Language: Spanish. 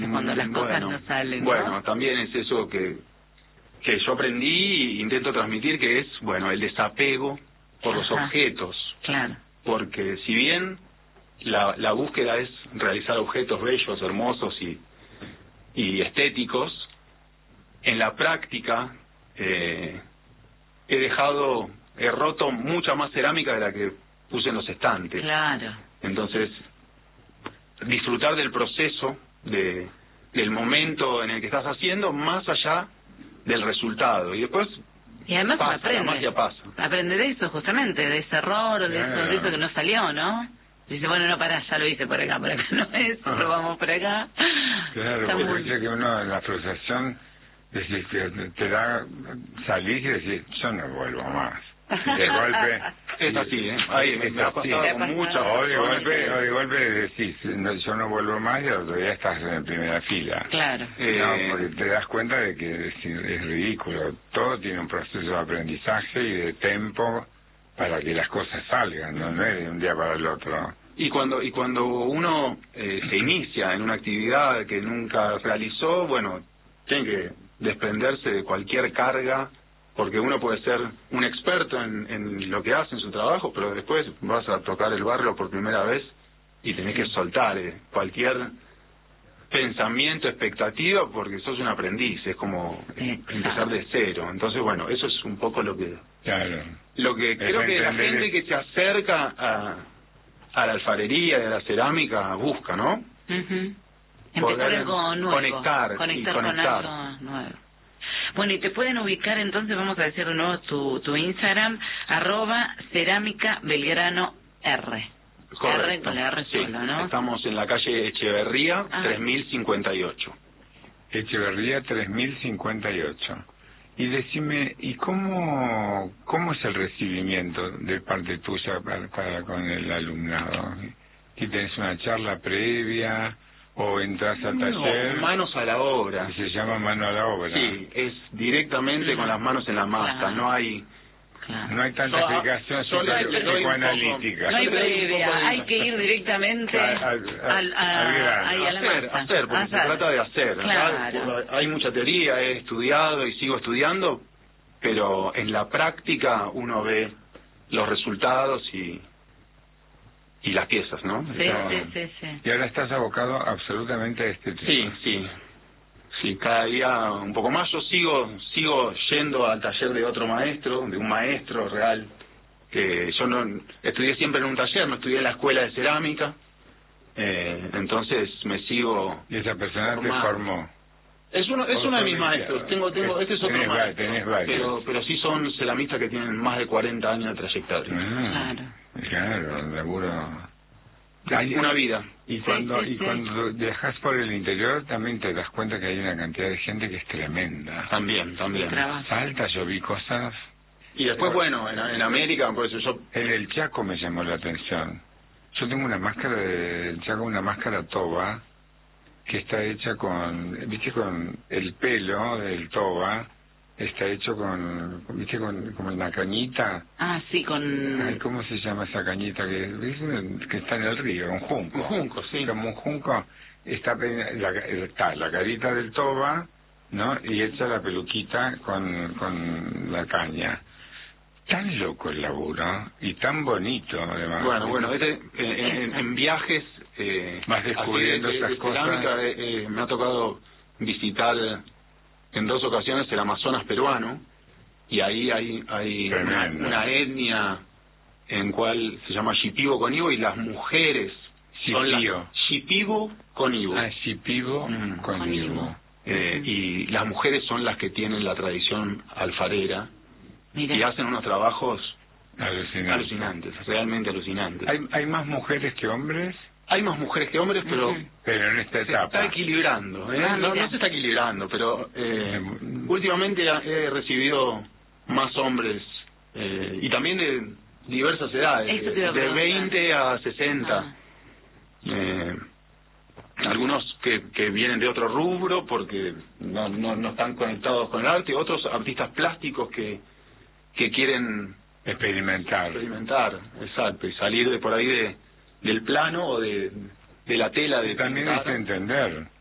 cuando las cosas no salen, ¿no? Bueno, también es eso que yo aprendí e intento transmitir, que es, bueno, el desapego por los objetos. Claro. Porque si bien la búsqueda es realizar objetos bellos, hermosos y estéticos, en la práctica he roto mucha más cerámica de la que puse en los estantes. Claro. Entonces, disfrutar del proceso, del momento en el que estás haciendo, más allá del resultado. Y después además pasa, la magia pasa. Aprende de eso, justamente, de ese error, de eso que no salió, ¿no? Dice, bueno, no, pará, ya lo hice por acá no es, probamos por acá. Claro, porque dice que uno en la frustración te da, salís y decís, yo no vuelvo más. Y de golpe... Es así, ¿eh? Ahí me ha pasado con muchas. O de golpe decís, no, yo no vuelvo más, y al otro día estás en primera fila. Claro. No, porque te das cuenta de que es ridículo. Todo tiene un proceso de aprendizaje y de tiempo para que las cosas salgan, no es de un día para el otro. Y cuando uno se inicia en una actividad que nunca realizó, bueno, tiene que desprenderse de cualquier carga, porque uno puede ser un experto en lo que hace en su trabajo, pero después vas a tocar el barrio por primera vez y tenés que soltar cualquier pensamiento, expectativa, porque sos un aprendiz, es como empezar de cero. Entonces, bueno, eso es un poco lo que creo que la gente que se acerca a la alfarería y a la cerámica busca, ¿no? Empezar algo nuevo, conectar con algo nuevo. Bueno, y te pueden ubicar, entonces, vamos a decir de nuevo tu Instagram, @cerámica_belgrano R. Correcto. R con la R solo, ¿no? Estamos en la calle Echeverría, 3058. Echeverría 3058. Y decime, ¿y cómo es el recibimiento de parte tuya para con el alumnado? ¿Si tenés una charla previa o entras al taller? Manos a la obra. Se llama mano a la obra. Sí, es directamente con las manos en la masa, no hay... No hay tanta explicación psicoanalítica. No hay previa, hay que ir directamente a la masa. Hacer, porque se trata de hacer. Claro. Hay mucha teoría, he estudiado y sigo estudiando, pero en la práctica uno ve los resultados y las piezas, ¿no? Sí. Y ahora estás abocado absolutamente a este tema. Sí, cada día un poco más. Yo sigo yendo al taller de otro maestro, de un maestro real, que yo no estudié siempre en un taller, no estudié en la escuela de cerámica, entonces me sigo... ¿Y esa persona te formó? Es uno de mis maestros, este es otro maestro, pero sí son ceramistas que tienen más de 40 años de trayectoria. Claro, laburo... Hay una vida. Y cuando viajas por el interior también te das cuenta que hay una cantidad de gente que es tremenda. También. Salta, yo vi cosas. Y después, bueno, en América, por eso yo... En el Chaco me llamó la atención. Yo tengo una máscara del Chaco, una máscara toba, que está hecha con el pelo del toba, está hecho con una cañita. Sí, con... Ay, ¿cómo se llama esa cañita que está en el río? Un junco. Un junco, sí. Como un junco, está la carita del toba, ¿no? Y hecha la peluquita con la caña. Tan loco el laburo y tan bonito, además. Bueno, en viajes... vas descubriendo esas cosas. Me ha tocado visitar... en 2 ocasiones el Amazonas peruano, y ahí hay una etnia en cual se llama Shipibo Conibo, y las mujeres son las Shipibo Conibo. Shipibo Conibo. Y las mujeres son las que tienen la tradición alfarera. Mira. Y hacen unos trabajos alucinantes, realmente alucinantes. ¿Hay más mujeres que hombres? Hay más mujeres que hombres, pero en esta etapa se está equilibrando, no se está equilibrando, pero últimamente he recibido más hombres, y también de diversas edades, de 20 a 60. Algunos que vienen de otro rubro porque no están conectados con el arte, otros artistas plásticos que quieren experimentar, exacto, y salir de por ahí del plano o de la tela de también pintar. es entender